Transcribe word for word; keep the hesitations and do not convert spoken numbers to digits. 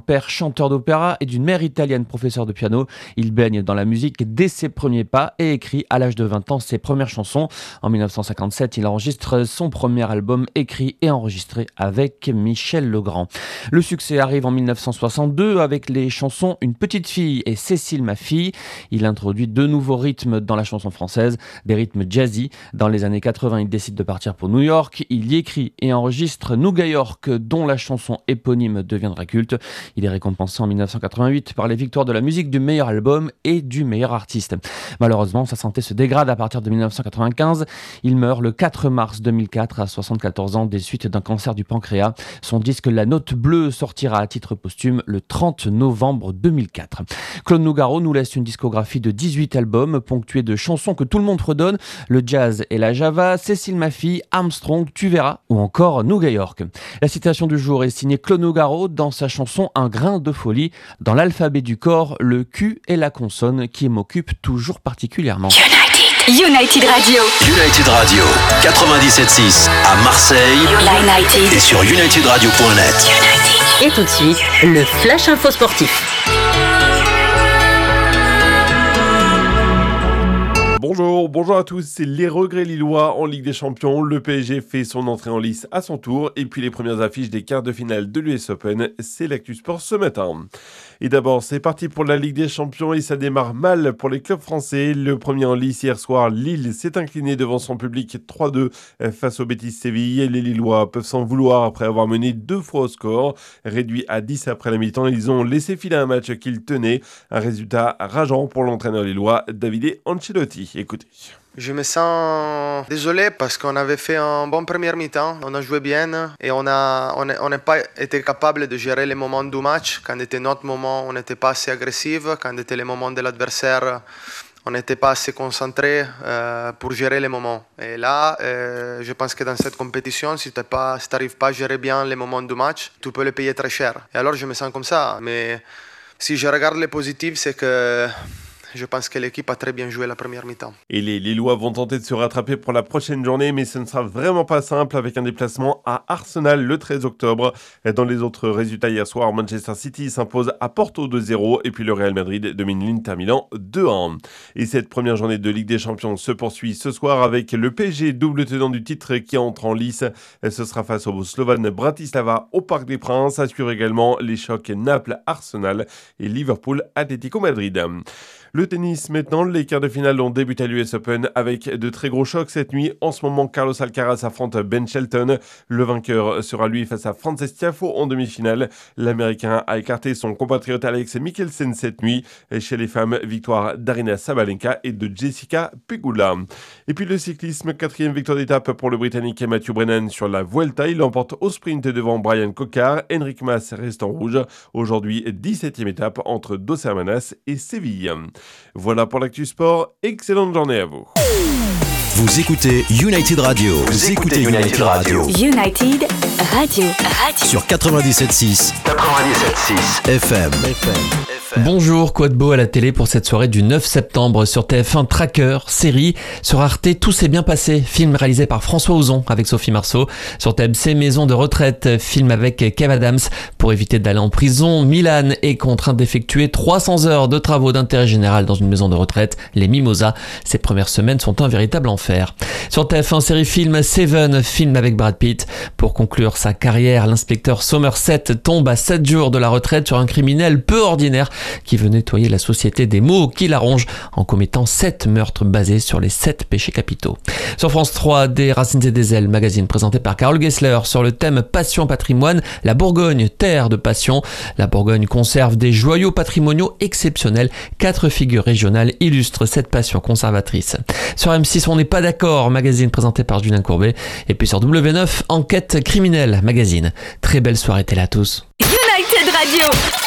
père chanteur d'opéra et d'une mère italienne professeure de piano. Il baigne dans la musique dès ses premiers pas et écrit à l'âge de vingt ans ses premières chansons. En dix-neuf cent cinquante-sept, il enregistre son premier album écrit et enregistré avec Michel Legrand. Le succès arrive en dix-neuf cent soixante-deux avec les chansons Une petite fille et Cécile ma fille. Il introduit deux nouveaux rythmes dans la chanson française, des rythmes jazzy. Dans les années quatre-vingts, il décide de partir pour New York. Il y écrit et enregistre Nouga York, dont la chanson éponyme deviendra culte. Il est récompensé en dix-neuf cent quatre-vingt-huit par les victoires de la musique du meilleur album et du meilleur artiste. Malheureusement, sa santé se dégrade à partir de dix-neuf cent quatre-vingt-quinze. Il meurt le quatre mars deux mille quatre à soixante-quatorze ans des suites d'un cancer du pancréas. Son disque La Note Bleue sortira à titre posthume le trente novembre deux mille quatre. Claude Nougaro nous laisse une discographie de dix-huit albums ponctués de chansons que tout le monde redonne, le jazz et la java, Cécile ma fille, Armstrong, Tu verras ou encore Nouga York. La citation du jour est signée Claude Nougaro dans sa chanson Un grain de folie. Dans l'alphabet du corps, le Q est la consonne qui m'occupe toujours particulièrement. United, United Radio. United Radio, quatre-vingt-dix-sept six à Marseille. United. Et sur united radio point net. United. Et tout de suite, le Flash Info Sportif. Bonjour, bonjour à tous, c'est les regrets lillois en Ligue des Champions. Le P S G fait son entrée en lice à son tour et puis les premières affiches des quarts de finale de l'U S Open, c'est l'actu sport ce matin. Et d'abord, c'est parti pour la Ligue des Champions et ça démarre mal pour les clubs français. Le premier en lice hier soir, Lille s'est incliné devant son public trois deux face au Betis Séville. Les Lillois peuvent s'en vouloir après avoir mené deux fois au score. Réduit à dix après la mi-temps, ils ont laissé filer un match qu'ils tenaient. Un résultat rageant pour l'entraîneur lillois, Davide Ancelotti. Écoutez. Je me sens désolé parce qu'on avait fait un bon premier mi-temps, on a joué bien et on n'a on on n'a pas été capable de gérer les moments du match. Quand était notre moment, on n'était pas assez agressif. Quand était les moments de l'adversaire, on n'était pas assez concentré euh, pour gérer les moments. Et là, euh, je pense que dans cette compétition, si tu n'arrives pas à gérer bien les moments du match, tu peux les payer très cher. Et alors je me sens comme ça. Mais si je regarde les positifs, c'est que je pense que l'équipe a très bien joué la première mi-temps. Et les Lillois vont tenter de se rattraper pour la prochaine journée, mais ce ne sera vraiment pas simple avec un déplacement à Arsenal le treize octobre. Dans les autres résultats hier soir, Manchester City s'impose à Porto deux zéro et puis le Real Madrid domine l'Inter Milan deux un. Et cette première journée de Ligue des Champions se poursuit ce soir avec le P S G, double tenant du titre, qui entre en lice. Ce sera face au Slovan Bratislava au Parc des Princes. Assure également les chocs Naples-Arsenal et Liverpool-Atlético Madrid. Le tennis maintenant, les quarts de finale ont débuté à l'U S Open avec de très gros chocs cette nuit. En ce moment, Carlos Alcaraz affronte Ben Shelton. Le vainqueur sera lui face à Frances Tiafoe en demi-finale. L'Américain a écarté son compatriote Alex Mikkelsen cette nuit. Chez les femmes, victoire d'Aryna Sabalenka et de Jessica Pegula. Et puis le cyclisme, quatrième victoire d'étape pour le Britannique Matthew Brennan sur la Vuelta. Il l'emporte au sprint devant Brian Cocard. Enric Mas reste en rouge. Aujourd'hui, dix-septième étape entre Dos Hermanas et Séville. Voilà pour l'actu sport, excellente journée à vous. Vous écoutez United Radio. Vous écoutez United Radio. United Radio. Radio. Sur quatre-vingt-dix-sept six. quatre-vingt-dix-sept six. F M. F M. Bonjour, quoi de beau à la télé pour cette soirée du neuf septembre sur T F un Tracker, série. Sur Arte, Tout s'est bien passé, film réalisé par François Ozon avec Sophie Marceau. Sur T M C, Maison de retraite, film avec Kev Adams. Pour éviter d'aller en prison, Milan est contraint d'effectuer trois cents heures de travaux d'intérêt général dans une maison de retraite, les Mimosas. Ses premières semaines sont un véritable enfer. Sur T F un série film, Seven, film avec Brad Pitt. Pour conclure sa carrière, l'inspecteur Somerset tombe à sept jours de la retraite sur un criminel peu ordinaire qui veut nettoyer la société des maux qui la rongent en commettant sept meurtres basés sur les sept péchés capitaux. Sur France trois, Des Racines et des Ailes, magazine présenté par Carole Gessler sur le thème Passion Patrimoine, la Bourgogne, terre de passion. La Bourgogne conserve des joyaux patrimoniaux exceptionnels. Quatre figures régionales illustrent cette passion conservatrice. Sur M six, On n'est pas d'accord, magazine présenté par Julien Courbet. Et puis sur W neuf, Enquête criminelle, magazine. Très belle soirée télé à tous. United Radio.